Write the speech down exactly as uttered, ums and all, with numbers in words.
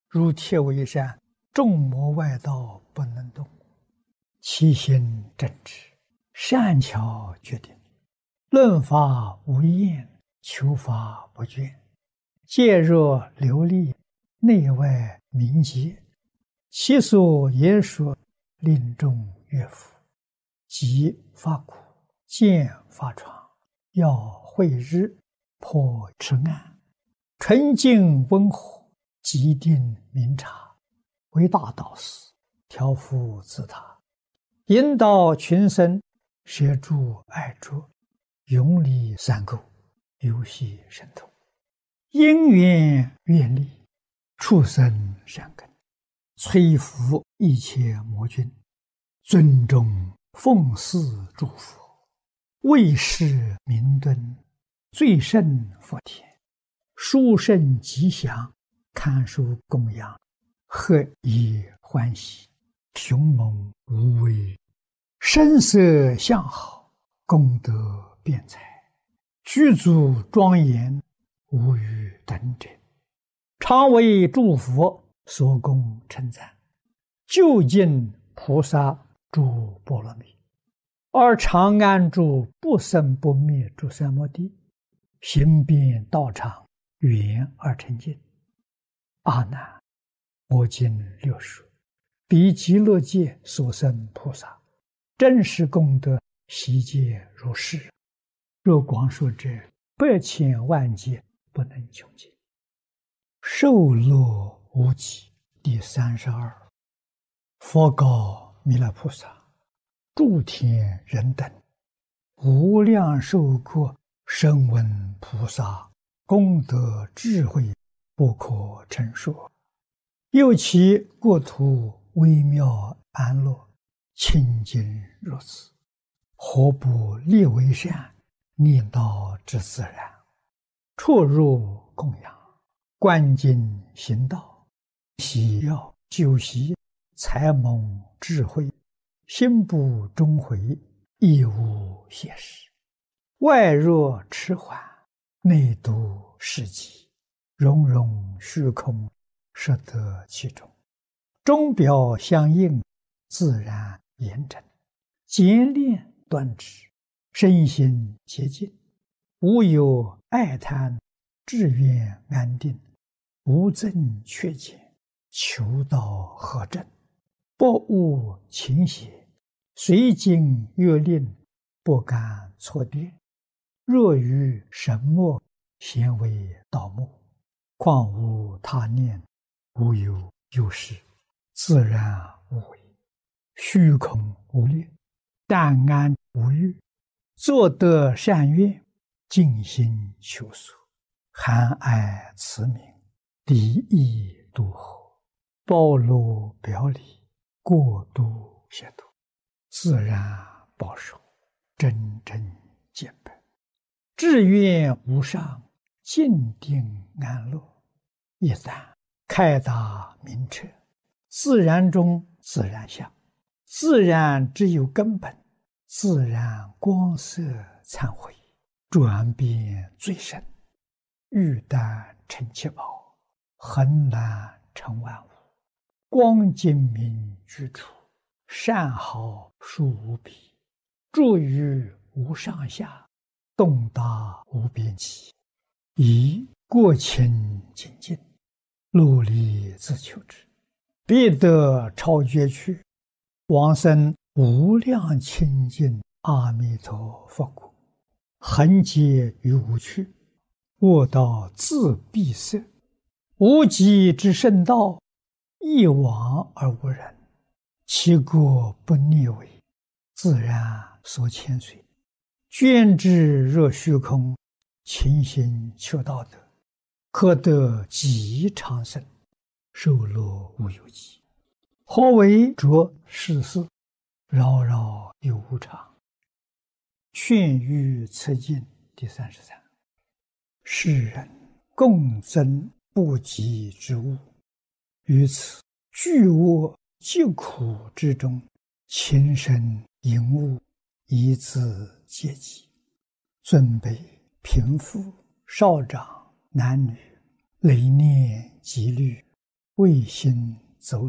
如铁为山，众魔外道不能动。其心正直，善巧决定，论法无厌，求法不倦，戒若流利，内外明洁。其所言说，令众悦服。即发苦，见发疮，要会日，破赤暗，纯净温和，极定明察，为大导师，调伏自他，引导群生，摄诸爱着，永离三垢，游戏神通，因缘愿力，畜生善根，摧伏一切魔君，尊重奉祀诸佛，为世明敦，最胜佛田，殊胜吉祥，堪受供养，何以欢喜，雄猛无畏，声色相好，功德辩才，具足庄严，无与等者，常为诸佛所供称赞，究竟菩萨诸波罗蜜，而常安住不生不灭诸三摩地，行遍道场，圆而成净。阿难，我今略说，彼极乐界所生菩萨，真实功德悉皆如是。若光说者，百千万劫不能穷尽。受乐无极。第三十二，佛告弥勒菩萨：诸天人等，无量寿国声闻菩萨功德智慧不可称说，又其国土微妙安乐，清净如此，何不立为善，念道之自然，出入供养，观经行道，喜要修习，才蒙智慧，心不终回，亦无邪事。外若迟缓，内度世极，融融虚空，摄得其中，钟表相应，自然严整，简练端直，身心洁净，无有爱贪，志愿安定，无增缺减，求道合正，不误情邪，随经阅令，不敢错跌。若于神墨，咸为盗墓，况无他念，无有有事，自然无为，虚空无虑，淡安无欲，作得善愿，尽心求索，含爱慈悯，离意度合，包罗表里，过度协度，自然保守，真正见本，志愿无上，静定安乐。一旦开达明彻，自然中自然相，自然只有根本，自然光色忏悔，转变最深，欲丹成七宝，恒难成万物，光精明居处，善好殊无比，住于无上下，动达无边际，以过清净尽，努力自求之，必得超绝去，往生无量清净阿弥陀佛国，恒劫于无趣，卧道自闭塞，无极之圣道，一往而无人，其国不逆违，自然所牵随，捐之若虚空，勤行求道德，可得极长生，受乐无有极。何为着世事，扰扰有无常。劝喻此经第三十三。世人共增不及之物，于此巨恶疾苦之中，情深淫恶，以自阶级，尊卑贫富少长男女，累念疾虑， 为心走